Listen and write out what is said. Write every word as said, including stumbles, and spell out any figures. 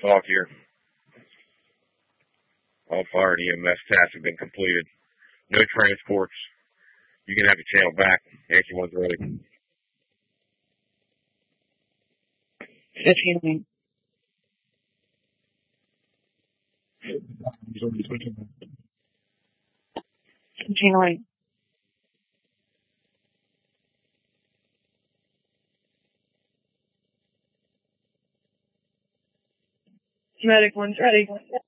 talk here. All fire and E M S tasks have been completed. No transports. You can have your channel back. Answer one's ready. fifteen. Continuing. Medic one's ready.